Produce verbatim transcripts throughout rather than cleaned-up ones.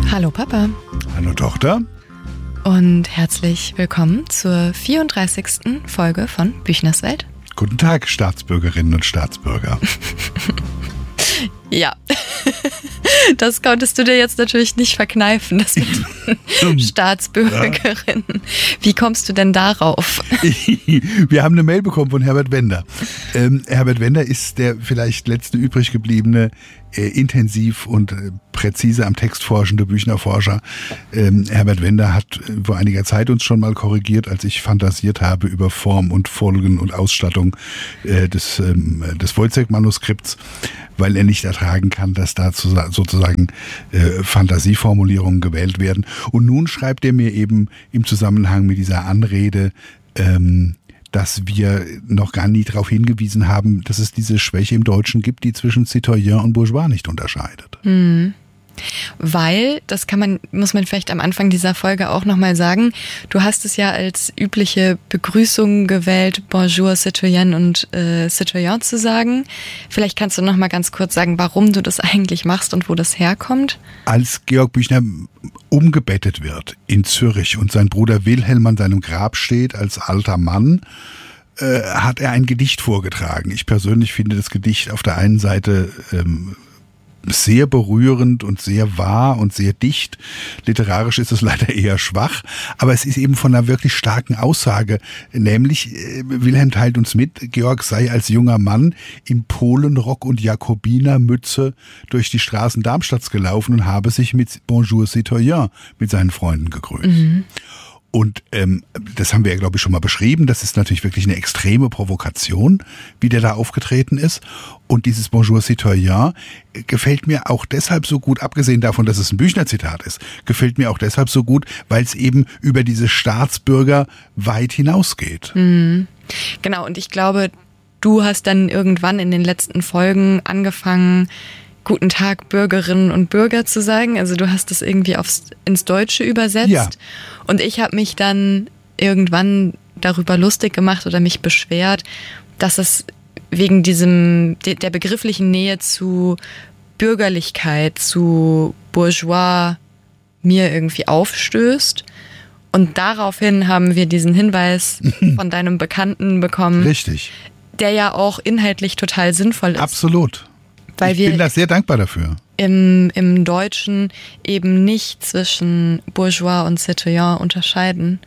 Hallo Papa. Hallo Tochter. Und herzlich willkommen zur vierunddreißigsten Folge von Büchners Welt. Guten Tag, Staatsbürgerinnen und Staatsbürger. Ja, das konntest du dir jetzt natürlich nicht verkneifen, das mit Staatsbürgerinnen. Wie kommst du denn darauf? Wir haben eine Mail bekommen von Herbert Wender. Ähm, Herbert Wender ist der vielleicht letzte übrig gebliebene, äh, intensiv und äh, präzise am Text forschende Büchnerforscher. Ähm, Herbert Wender hat äh, vor einiger Zeit uns schon mal korrigiert, als ich fantasiert habe über Form und Folgen und Ausstattung äh, des, ähm, des Wojciech-Manuskripts, weil er nicht ertragen kann, dass da sozusagen äh, Fantasieformulierungen gewählt werden. Und nun schreibt er mir eben im Zusammenhang mit dieser Anrede, ähm, dass wir noch gar nie darauf hingewiesen haben, dass es diese Schwäche im Deutschen gibt, die zwischen Citoyen und Bourgeois nicht unterscheidet. Hm. Weil, das kann man, muss man vielleicht am Anfang dieser Folge auch nochmal sagen, du hast es ja als übliche Begrüßung gewählt, Bonjour, Citoyen und äh, Citoyen zu sagen. Vielleicht kannst du nochmal ganz kurz sagen, warum du das eigentlich machst und wo das herkommt. Als Georg Büchner umgebettet wird in Zürich und sein Bruder Wilhelm an seinem Grab steht als alter Mann, äh, hat er ein Gedicht vorgetragen. Ich persönlich finde das Gedicht auf der einen Seite ähm, sehr berührend und sehr wahr und sehr dicht. Literarisch ist es leider eher schwach, aber es ist eben von einer wirklich starken Aussage, nämlich äh, Wilhelm teilt uns mit, Georg sei als junger Mann im Polenrock und Jakobinermütze durch die Straßen Darmstadts gelaufen und habe sich mit Bonjour Citoyen mit seinen Freunden gegrüßt. Mhm. Und ähm, das haben wir ja, glaube ich, schon mal beschrieben. Das ist natürlich wirklich eine extreme Provokation, wie der da aufgetreten ist. Und dieses Bonjour Citoyen gefällt mir auch deshalb so gut, abgesehen davon, dass es ein Büchner-Zitat ist, gefällt mir auch deshalb so gut, weil es eben über diese Staatsbürger weit hinausgeht. Mhm. Genau, und ich glaube, du hast dann irgendwann in den letzten Folgen angefangen, Guten Tag, Bürgerinnen und Bürger zu sagen. Also du hast das irgendwie aufs, ins Deutsche übersetzt. Ja. Und ich habe mich dann irgendwann darüber lustig gemacht oder mich beschwert, dass es wegen diesem der begrifflichen Nähe zu Bürgerlichkeit, zu Bourgeois mir irgendwie aufstößt. Und daraufhin haben wir diesen Hinweis von deinem Bekannten bekommen. Richtig. Der ja auch inhaltlich total sinnvoll ist. Absolut. Weil ich wir bin da sehr dankbar dafür. Im, im Deutschen eben nicht zwischen Bourgeois und Citoyen unterscheiden.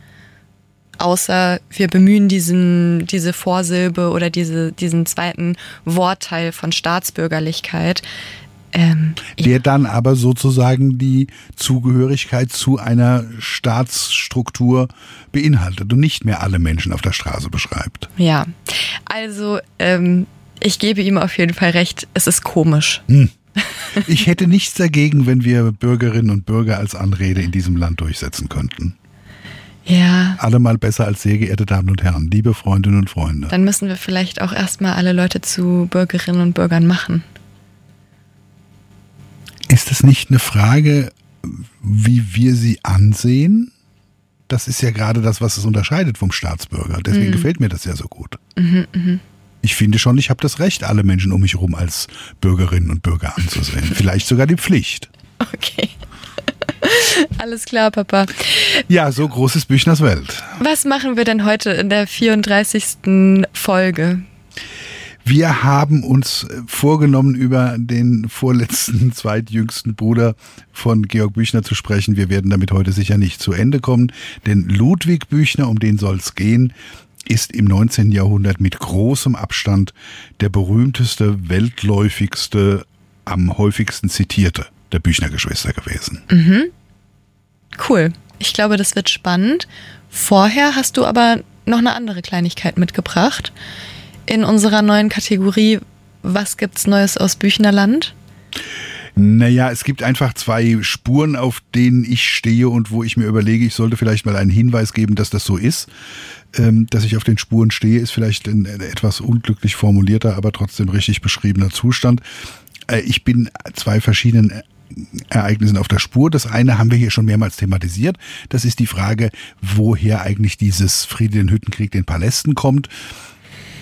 Außer wir bemühen diesen, diese Vorsilbe oder diese, diesen zweiten Wortteil von Staatsbürgerlichkeit. Ähm, Der ja. dann aber sozusagen die Zugehörigkeit zu einer Staatsstruktur beinhaltet und nicht mehr alle Menschen auf der Straße beschreibt. Ja, also ähm, ich gebe ihm auf jeden Fall recht, es ist komisch. Hm. Ich hätte nichts dagegen, wenn wir Bürgerinnen und Bürger als Anrede in diesem Land durchsetzen könnten. Ja. Allemal besser als sehr geehrte Damen und Herren, liebe Freundinnen und Freunde. Dann müssen wir vielleicht auch erstmal alle Leute zu Bürgerinnen und Bürgern machen. Ist es nicht eine Frage, wie wir sie ansehen? Das ist ja gerade das, was es unterscheidet vom Staatsbürger. Deswegen mhm. gefällt mir das ja so gut. Mhm, mhm. Ich finde schon, ich habe das Recht, alle Menschen um mich herum als Bürgerinnen und Bürger anzusehen. Vielleicht sogar die Pflicht. Okay. Alles klar, Papa. Ja, so groß ist Büchners Welt. Was machen wir denn heute in der vierunddreißigsten Folge? Wir haben uns vorgenommen, über den vorletzten, zweitjüngsten Bruder von Georg Büchner zu sprechen. Wir werden damit heute sicher nicht zu Ende kommen, denn Ludwig Büchner, um den soll es gehen, ist im neunzehnten Jahrhundert mit großem Abstand der berühmteste, weltläufigste, am häufigsten zitierte der Büchner-Geschwister gewesen. Mhm. Cool. Ich glaube, das wird spannend. Vorher hast du aber noch eine andere Kleinigkeit mitgebracht. In unserer neuen Kategorie, was gibt's Neues aus Büchnerland? Naja, es gibt einfach zwei Spuren, auf denen ich stehe und wo ich mir überlege, ich sollte vielleicht mal einen Hinweis geben, dass das so ist. Ähm, dass ich auf den Spuren stehe, ist vielleicht ein etwas unglücklich formulierter, aber trotzdem richtig beschriebener Zustand. Äh, ich bin zwei verschiedenen Ereignissen auf der Spur. Das eine haben wir hier schon mehrmals thematisiert. Das ist die Frage, woher eigentlich dieses Friede den Hüttenkrieg den Palästen kommt.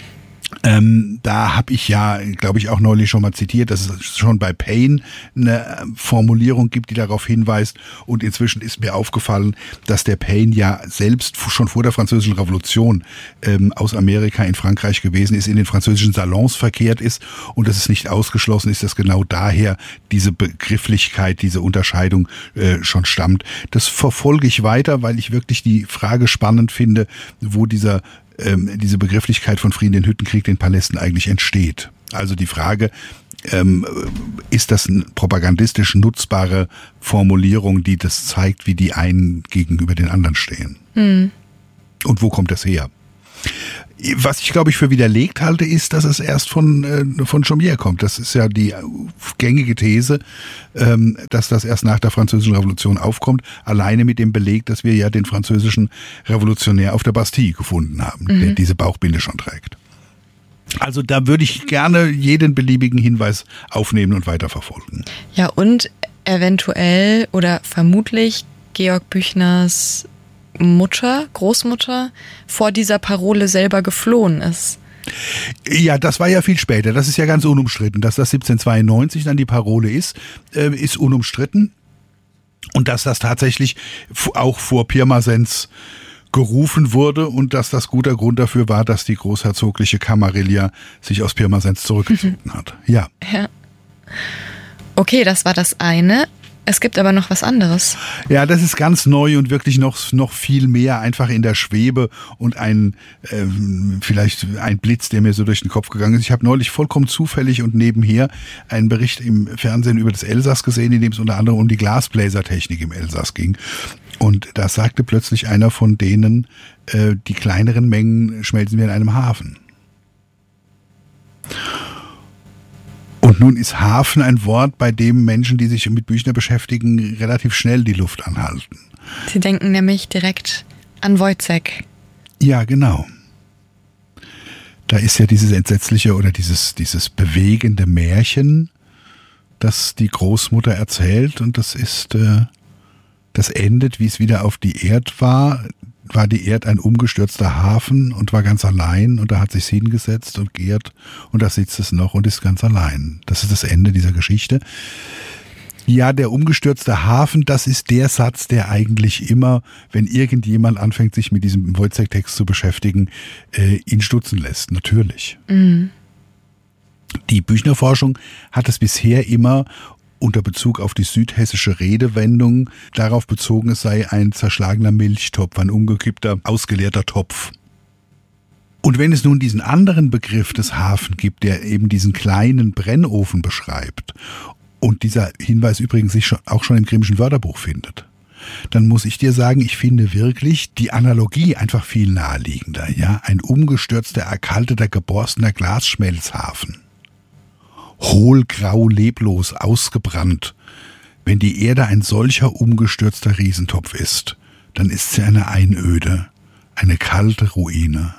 Ähm, da habe ich ja, glaube ich, auch neulich schon mal zitiert, dass es schon bei Paine eine Formulierung gibt, die darauf hinweist. Und inzwischen ist mir aufgefallen, dass der Paine ja selbst schon vor der Französischen Revolution ähm, aus Amerika in Frankreich gewesen ist, in den französischen Salons verkehrt ist und dass es nicht ausgeschlossen ist, dass genau daher diese Begrifflichkeit, diese Unterscheidung äh, schon stammt. Das verfolge ich weiter, weil ich wirklich die Frage spannend finde, wo dieser ähm, diese Begrifflichkeit von Frieden, den Hüttenkrieg, den Palästen eigentlich entsteht. Also die Frage, ähm, ist das eine propagandistisch nutzbare Formulierung, die das zeigt, wie die einen gegenüber den anderen stehen? Hm. Und wo kommt das her? Was ich, glaube ich, für widerlegt halte, ist, dass es erst von, äh, von Chaumière kommt. Das ist ja die gängige These, ähm, dass das erst nach der Französischen Revolution aufkommt. Alleine mit dem Beleg, dass wir ja den französischen Revolutionär auf der Bastille gefunden haben, mhm. der diese Bauchbinde schon trägt. Also da würde ich gerne jeden beliebigen Hinweis aufnehmen und weiterverfolgen. Ja, und eventuell oder vermutlich Georg Büchners Mutter, Großmutter, vor dieser Parole selber geflohen ist. Ja, das war ja viel später. Das ist ja ganz unumstritten. Dass das siebzehnhundertzweiundneunzig dann die Parole ist, äh, ist unumstritten. Und dass das tatsächlich auch vor Pirmasens gerufen wurde und dass das guter Grund dafür war, dass die großherzogliche Camarilla sich aus Pirmasens zurückgezogen mhm. hat. Ja. ja. Okay, das war das eine. Es gibt aber noch was anderes. Ja, das ist ganz neu und wirklich noch, noch viel mehr einfach in der Schwebe und ein äh, vielleicht ein Blitz, der mir so durch den Kopf gegangen ist. Ich habe neulich vollkommen zufällig und nebenher einen Bericht im Fernsehen über das Elsass gesehen, in dem es unter anderem um die Glasbläsertechnik im Elsass ging. Und da sagte plötzlich einer von denen, äh, die kleineren Mengen schmelzen wir in einem Hafen. Und nun ist Hafen ein Wort, bei dem Menschen, die sich mit Büchner beschäftigen, relativ schnell die Luft anhalten. Sie denken nämlich direkt an Wojciech. Ja, genau. Da ist ja dieses entsetzliche oder dieses, dieses bewegende Märchen, das die Großmutter erzählt. Und das ist, äh, das endet, wie es wieder auf die Erd war. War die Erd ein umgestürzter Hafen und war ganz allein und da hat sich's hingesetzt und gärt und da sitzt es noch und ist ganz allein. Das ist das Ende dieser Geschichte. Ja, der umgestürzte Hafen, das ist der Satz, der eigentlich immer, wenn irgendjemand anfängt, sich mit diesem Wojciech-Text zu beschäftigen, äh, ihn stutzen lässt. Natürlich. Mhm. Die Büchner-Forschung hat es bisher immer unter Bezug auf die südhessische Redewendung darauf bezogen, es sei ein zerschlagener Milchtopf, ein umgekippter, ausgeleerter Topf. Und wenn es nun diesen anderen Begriff des Hafen gibt, der eben diesen kleinen Brennofen beschreibt, und dieser Hinweis übrigens sich auch schon im Grimmschen Wörterbuch findet, dann muss ich dir sagen, ich finde wirklich die Analogie einfach viel naheliegender. Ja, ein umgestürzter, erkalteter, geborstener Glasschmelzhafen. Hohl, grau, leblos, ausgebrannt. Wenn die Erde ein solcher umgestürzter Riesentopf ist, dann ist sie eine Einöde, eine kalte Ruine.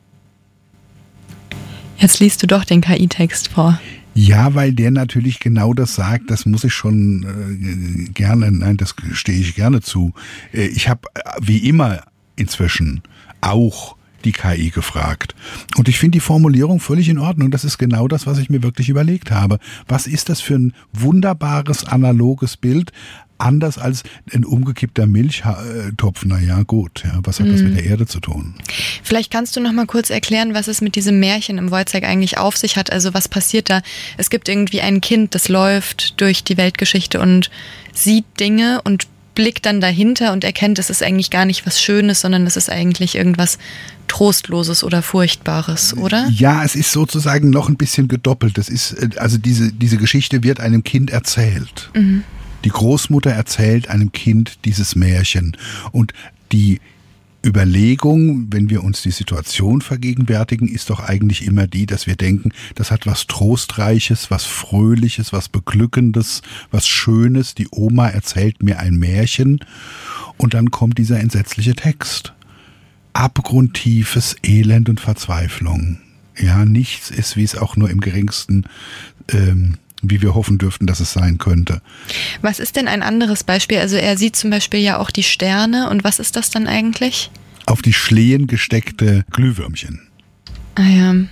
Jetzt liest du doch den K I-Text vor. Ja, weil der natürlich genau das sagt, das muss ich schon äh, gerne, nein, das stehe ich gerne zu. Äh, ich habe äh, wie immer inzwischen auch die K I gefragt. Und ich finde die Formulierung völlig in Ordnung. Das ist genau das, was ich mir wirklich überlegt habe. Was ist das für ein wunderbares, analoges Bild? Anders als ein umgekippter Milchtopf. Na ja, gut. Ja, was hat mhm. das mit der Erde zu tun? Vielleicht kannst du noch mal kurz erklären, was es mit diesem Märchen im Wojciech eigentlich auf sich hat. Also was passiert da? Es gibt irgendwie ein Kind, das läuft durch die Weltgeschichte und sieht Dinge und blickt dann dahinter und erkennt, es ist eigentlich gar nicht was Schönes, sondern es ist eigentlich irgendwas Trostloses oder Furchtbares, oder? Ja, es ist sozusagen noch ein bisschen gedoppelt. Das ist, also diese, diese Geschichte wird einem Kind erzählt. Mhm. Die Großmutter erzählt einem Kind dieses Märchen. Und die Überlegung, wenn wir uns die Situation vergegenwärtigen, ist doch eigentlich immer die, dass wir denken, das hat was Trostreiches, was Fröhliches, was Beglückendes, was Schönes. Die Oma erzählt mir ein Märchen und dann kommt dieser entsetzliche Text. Abgrundtiefes Elend und Verzweiflung. Ja, nichts ist, wie es auch nur im geringsten, ähm, wie wir hoffen dürften, dass es sein könnte. Was ist denn ein anderes Beispiel? Also er sieht zum Beispiel ja auch die Sterne. Und was ist das dann eigentlich? Auf die Schlehen gesteckte Glühwürmchen. Ah ja.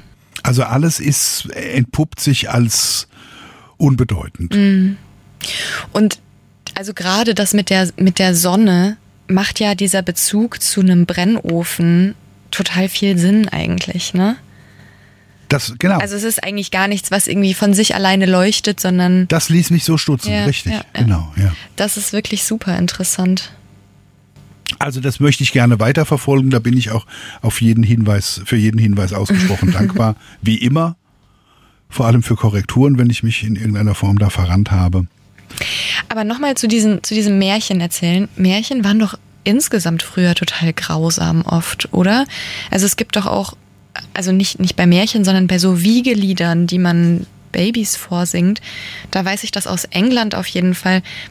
Also alles ist, entpuppt sich als unbedeutend. Mhm. Und also gerade das mit der, mit der Sonne macht ja dieser Bezug zu einem Brennofen total viel Sinn eigentlich, ne? Das, genau. Also es ist eigentlich gar nichts, was irgendwie von sich alleine leuchtet, sondern... Das ließ mich so stutzen, ja, richtig, ja, ja. genau, ja. Das ist wirklich super interessant. Also das möchte ich gerne weiterverfolgen, da bin ich auch auf jeden Hinweis, für jeden Hinweis ausgesprochen dankbar, wie immer, vor allem für Korrekturen, wenn ich mich in irgendeiner Form da verrannt habe. Aber nochmal zu diesen, zu diesem Märchen erzählen. Märchen waren doch insgesamt früher total grausam oft, oder? Also es gibt doch auch, also nicht, nicht bei Märchen, sondern bei so Wiegeliedern, die man Babys vorsingt, da weiß ich das aus England auf jeden Fall,